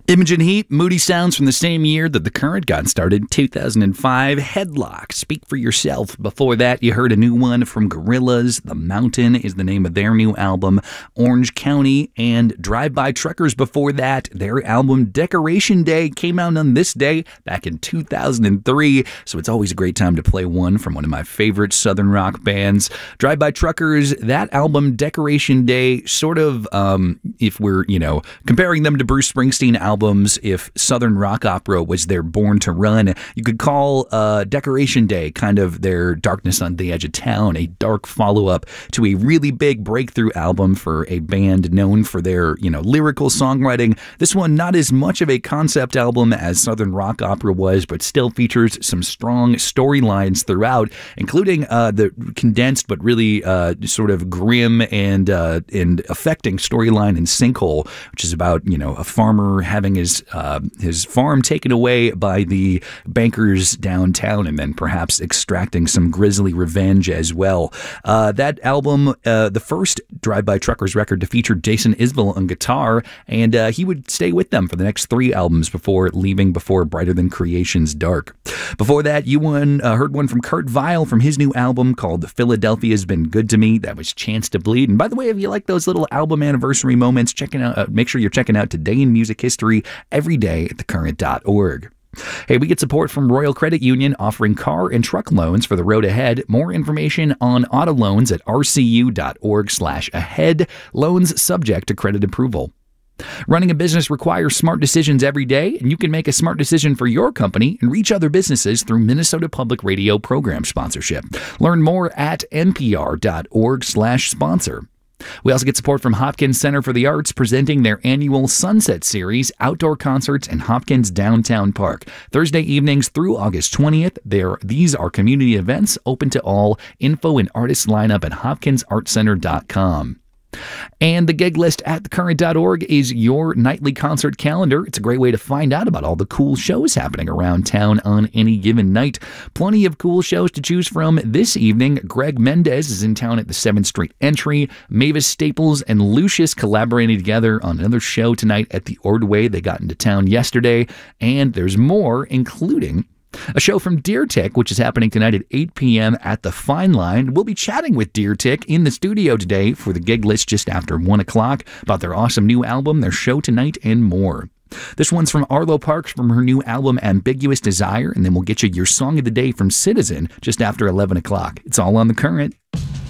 Imogen Heap, moody sounds from the same year that The Current got started, 2005. Headlock, Speak for Yourself. Before that, you heard a new one from Gorillaz. The Mountain is the name of their new album. Orange County and Drive-By Truckers before that. Their album Decoration Day came out on this day back in 2003, so it's always a great time to play one from one of my favorite Southern rock bands. Drive-By Truckers, that album Decoration Day, sort of, if we're, comparing them to Bruce Springsteen albums, if Southern rock opera was their Born to Run, you could call Decoration Day kind of their Darkness on the Edge of Town, a dark follow-up to a really big breakthrough album for a band known for their, lyrical songwriting. This one, not as much of a concept album as Southern rock opera was, but still features some strong storylines throughout, including the condensed but really sort of grim and affecting storyline in Sinkhole, which is about, a farmer having his farm taken away by the bankers downtown and then perhaps extracting some grisly revenge as well. That album, the first Drive-By Truckers record to feature Jason Isbell on guitar, and he would stay with them for the next 3 albums before leaving before Brighter Than Creation's Dark. Before that, you heard one from Kurt Vile from his new album called Philadelphia's Been Good to Me. That was Chance to Bleed. And by the way, if you like those little album anniversary moments, make sure you're checking out Today in Music History every day at thecurrent.org. Hey, we get support from Royal Credit Union offering car and truck loans for the road ahead. More information on auto loans at rcu.org/ahead. Loans subject to credit approval. Running a business requires smart decisions every day, and you can make a smart decision for your company and reach other businesses through Minnesota Public Radio program sponsorship. Learn more at npr.org/sponsor. We also get support from Hopkins Center for the Arts, presenting their annual Sunset Series, outdoor concerts in Hopkins Downtown Park. Thursday evenings through August 20th. These are community events open to all. Info and artist lineup at hopkinsartcenter.com. And the gig list at thecurrent.org is your nightly concert calendar. It's a great way to find out about all the cool shows happening around town on any given night. Plenty of cool shows to choose from this evening. Greg Mendez is in town at the 7th Street Entry. Mavis Staples and Lucius collaborating together on another show tonight at the Ordway. They got into town yesterday. And there's more, including a show from Deer Tick, which is happening tonight at 8 p.m. at the Fine Line. We'll be chatting with Deer Tick in the studio today for the gig list just after 1 o'clock about their awesome new album, their show tonight, and more. This one's from Arlo Parks from her new album Ambiguous Desire, and then we'll get you your song of the day from Citizen just after 11 o'clock. It's all on The Current.